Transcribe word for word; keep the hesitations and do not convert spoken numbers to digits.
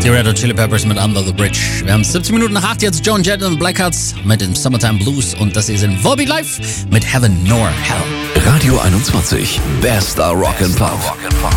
Die Red Hot Chili Peppers mit Under the Bridge. Wir haben siebzehn Minuten nach acht, jetzt Joan Jett und Blackhearts mit dem Summertime Blues und das hier sind Volbeat Live mit Heaven Nor Hell. Radio einundzwanzig, bester Rock and Pop.